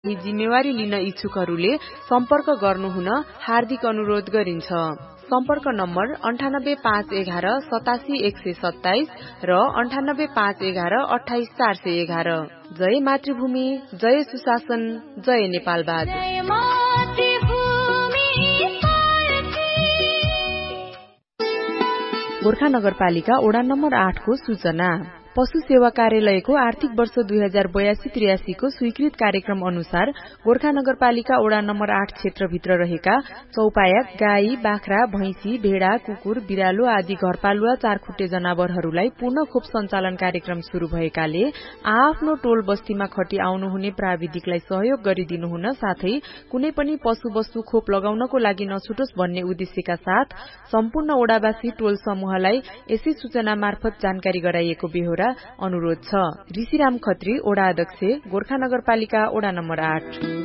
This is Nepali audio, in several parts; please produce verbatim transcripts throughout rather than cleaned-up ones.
जिम्मेवारी लिन इच्छुकहरूले सम्पर्क गर्नुहुन हार्दिक अनुरोध गरिन्छ। सम्पर्क नम्बर अन्ठानब्बे पाँच एघार सतासी एक सय सत्ताइस र अन्ठानब्बे पाँच एघार अठाइस चार सय एघार। जय मातृभूमि, जय सुशासन, जय नेपालवाद। गोर्खा नगरपालिका वडा नम्बर आठ को सूचना। पशु सेवा कार्यालयको आर्थिक वर्ष दुई हजार बयासी त्रियासी को स्वीकृत कार्यक्रम अनुसार गोर्खा नगरपालिका वडा नम्बर आठ क्षेत्रभित्र रहेका चौपाया, गाई, बाख्रा, भैंसी, भेडा, कुकुर, बिरालो आदि घरपालुवा चारखुट्टे जनावरहरूलाई पूर्ण खोप सञ्चालन कार्यक्रम शुरू भएकाले आआफ्नो टोल बस्तीमा खटी आउनुहुने प्राविधिकलाई सहयोग गरिदिनुहुन साथै कुनै पनि पशु वस्तु खोप लगाउनको लागि नछुटोस् भन्ने उद्देश्यका साथ सम्पूर्ण वडावासी टोल समूहलाई यसै सूचना मार्फत जानकारी गराइएको बेहोरा अनुरोध छ। ऋषिराम खत्री, वडा अध्यक्ष, गोर्खा नगरपालिका वडा नम्बर आठ।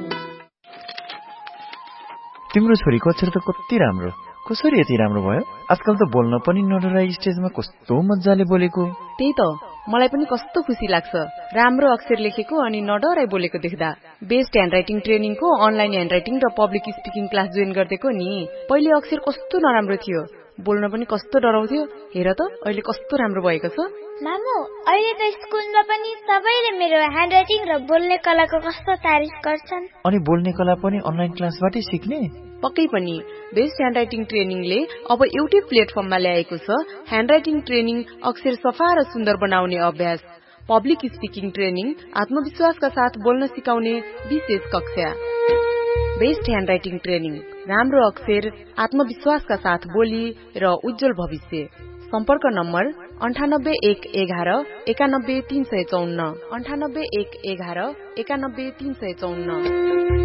तिम्रो छोरीको अक्षर त कति राम्रो, कसरी यति राम्रो भयो? आजकल त बोल्न पनि नडराई स्टेजमा कस्तो मजाले बोलेको। त्यही त, मलाई पनि कस्तो खुसी लाग्छ राम्रो अक्षर लेखेको अनि नडराई बोलेको देख्दा। बेस्ट ह्यान्डराइटिङ ट्रेनिङको अनलाइन ह्यान्डराइटिङ र पब्लिक स्पिकिङ क्लास जोइन गर्देको नि। पहिले अक्षर कस्तो नराम्रो थियो, बोल्न पनि कस्तो डराउँथ्यो, हेर त अहिले कस्तो राम्रो भएको छ। मामु, अहिले त स्कुलमा पनि सबैले मेरो ह्यान्डराइटिङ र बोल्ने कलाको कस्तो तारिफ गर्छन्। अनि बोल्ने कला पनि अनलाइन क्लासबाटै सिक्ने? पक्कै पनि। बेस्ट ह्यान्डराइटिङ ट्रेनिङले अब एउटै प्लेटफर्ममा ल्याएको छ ह्यान्डराइटिङ ट्रेनिङ, अक्षर सफा र सुन्दर बनाउने अभ्यास, पब्लिक स्पिकिङ ट्रेनिङ, आत्मविश्वासका साथ बोल्न सिकाउने विशेष कक्षा। बेस्ट ह्यान्डराइटिङ ट्रेनिङ, राम्रो अक्षर, आत्मविश्वासका साथ बोली र उज्जवल भविष्य। सम्पर्क नम्बर अन्ठानब्बे एक एघार एकानब्बे तीन सय चौन्न अन्ठानब्बे एक एघार एकानब्बे तीन सय चौन्न।